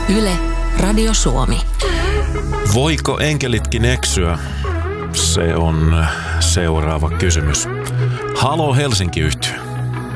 Yle, Radio Suomi. Voiko enkelitkin eksyä? Se on seuraava kysymys. Halo Helsinki-yhtye.